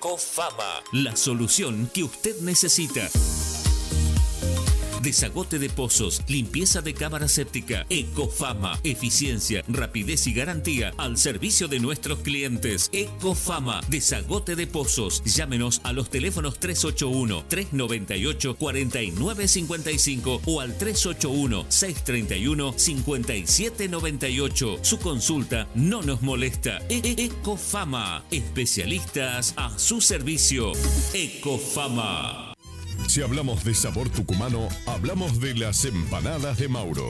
Ecofama, la solución que usted necesita. Desagote de pozos, limpieza de cámara séptica. Ecofama, eficiencia, rapidez y garantía al servicio de nuestros clientes. Ecofama, desagote de pozos. Llámenos a los teléfonos 381-398-4955 o al 381-631-5798. Su consulta no nos molesta. Ecofama, especialistas a su servicio. Ecofama. Si hablamos de sabor tucumano, hablamos de las empanadas de Mauro.